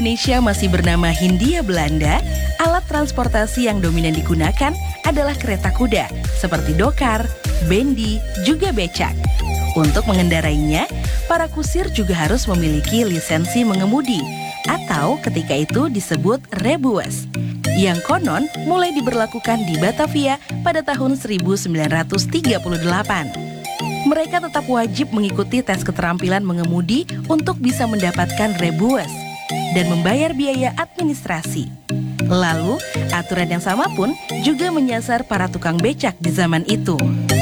Indonesia masih bernama Hindia Belanda, alat transportasi yang dominan digunakan adalah kereta kuda seperti dokar, bendi, juga becak. Untuk mengendarainya, para kusir juga harus memiliki lisensi mengemudi atau ketika itu disebut rebues, yang konon mulai diberlakukan di Batavia pada tahun 1938. Mereka tetap wajib mengikuti tes keterampilan mengemudi untuk bisa mendapatkan rebues dan membayar biaya administrasi. Lalu, aturan yang sama pun juga menyasar para tukang becak di zaman itu.